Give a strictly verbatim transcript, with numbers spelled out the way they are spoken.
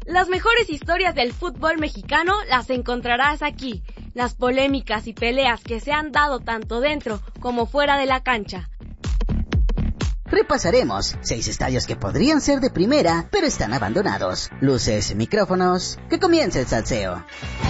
Las mejores historias del fútbol mexicano las encontrarás aquí. Las polémicas y peleas que se han dado tanto dentro como fuera de la cancha. Repasaremos seis estadios que podrían ser de primera, pero están abandonados. Luces, micrófonos, que comience el salseo.